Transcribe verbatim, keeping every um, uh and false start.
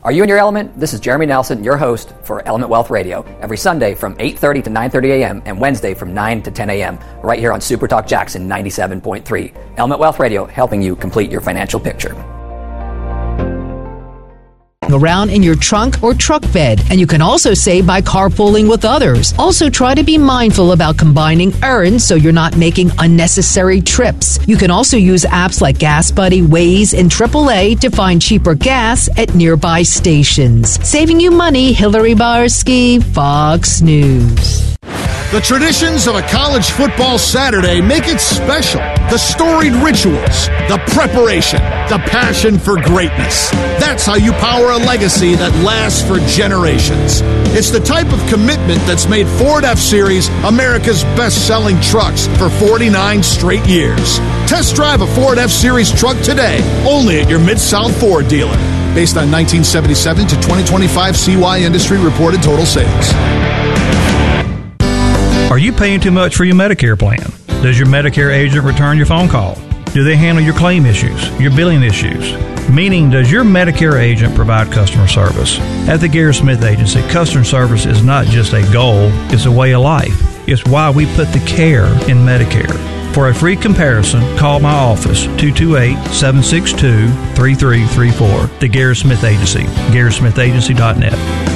Are you in your element? This is Jeremy Nelson, your host for Element Wealth Radio, every Sunday from eight thirty to nine thirty a.m. and Wednesday from nine to ten a.m. right here on Super Talk Jackson ninety-seven point three. Element Wealth Radio, helping you complete your financial picture. Around in your trunk or truck bed, and you can also save by carpooling with others. Also, try to be mindful about combining errands so you're not making unnecessary trips. You can also use apps like Gas Buddy, Waze, and triple A to find cheaper gas at nearby stations. Saving you money, Hillary Barsky, Fox News. The traditions of a college football Saturday make it special. The storied rituals, the preparation, the passion for greatness. That's how you power a legacy that lasts for generations. It's the type of commitment that's made Ford F-Series America's best-selling trucks for forty-nine straight years. Test drive a Ford F-Series truck today, only at your Mid-South Ford dealer. Based on nineteen seventy-seven to twenty twenty-five C Y Industry reported total sales. Are you paying too much for your Medicare plan? Does your Medicare agent return your phone call? Do they handle your claim issues, your billing issues? Meaning, does your Medicare agent provide customer service? At the Gary Smith Agency, customer service is not just a goal, it's a way of life. It's why we put the care in Medicare. For a free comparison, call my office, two two eight, seven six two, three three three four. The Gary Smith Agency, gary smith agency dot net.